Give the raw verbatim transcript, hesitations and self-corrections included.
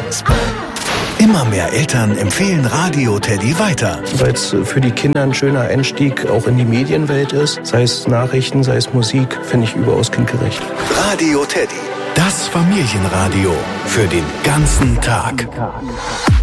Immer mehr Eltern empfehlen Radio Teddy weiter. Weil es für die Kinder ein schöner Einstieg auch in die Medienwelt ist. Sei es Nachrichten, sei es Musik, finde ich überaus kindgerecht. Radio Teddy, das Familienradio für den ganzen Tag.